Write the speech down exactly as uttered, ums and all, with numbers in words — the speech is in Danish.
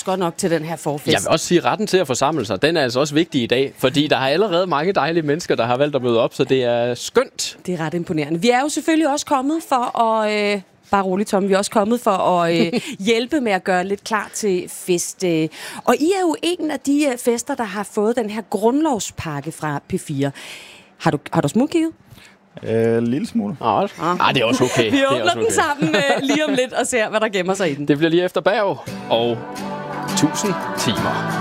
også godt nok til den her forfest. Jeg vil også sige, at retten til at forsamle sig, den er altså også vigtig i dag, fordi der har allerede mange dejlige mennesker, der har valgt at møde op, så det er skønt. Det er ret imponerende. Vi er jo selvfølgelig også kommet for at... Øh, bare roligt, Tom. Vi er også kommet for at øh, hjælpe med at gøre lidt klar til fest. Øh. Og I er jo en af de øh, fester, der har fået den her grundlovspakke fra P fire. Har du, har du smugkigget? Øh, lille smule. Ah, ah, det er også okay. Vi det åbner er også okay. den sammen øh, lige om lidt og ser, hvad der gemmer sig i den. Det bliver lige efter Berg og tusind timer.